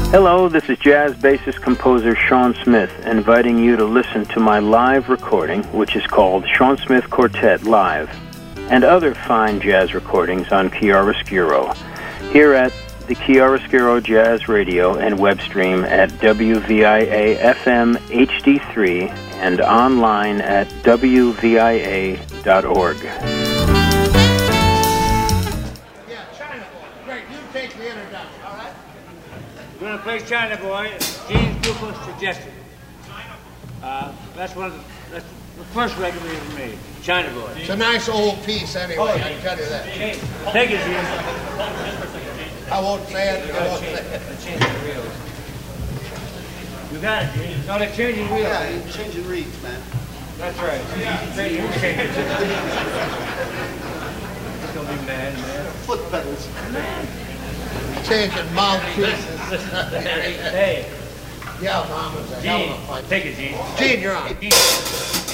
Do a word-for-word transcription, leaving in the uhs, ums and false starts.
Hello, this is jazz bassist composer Sean Smith, inviting you to listen to my live recording, which is called Sean Smith Quartet Live, and other fine jazz recordings on Chiaroscuro, here at the Chiaroscuro Jazz Radio and web stream at W V I A F M H D three and online at W V I A dot org. We're going to play China Boy, Gene Dukas suggested. Uh, that's one of the, that's the first record we ever made, China Boy. It's a nice old piece anyway, oh, I can tell you that. Take it, Gene. I won't say it, I won't say it. Change the reels. You got it, Gene. No, they're changing reels. Yeah, you're changing reeds, man. That's right. You change it. Don't be mad, man. Foot pedals. Changing mouthpieces. Hey. Yeah, Mom, it's a hell of a fight. Take it, Gene. Gene, you're on.